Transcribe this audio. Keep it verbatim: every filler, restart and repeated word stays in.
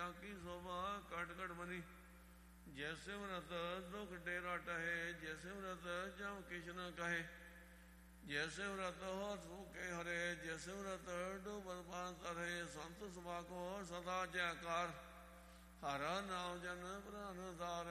ਜਾ ਕੀ ਸੋਭਾ ਘਟ ਘਟ ਬਨੀ। ਜੈਸੇ ਮ੍ਰਤ ਦੁਖ ਡੇਰਾ ਟਹੇ, ਜੈਸੇ ਮ੍ਰਤ ਜਮ ਕਿਛ ਨ ਕਹੇ। ਜੈਸੇ ਮ੍ਰਤ ਹੋ ਸੂਕੇ ਹਰੇ, ਜੈਸੇ ਮ੍ਰਤ ਡੂਬਨ ਪਾਨ ਤਰੇ। ਸੰਤ ਸਭਾ ਕੋ ਸਦਾ ਜੈਕਾਰ, ਹਰ ਨਾਮ ਜਨ ਪ੍ਰਾਨ ਸਾਰ।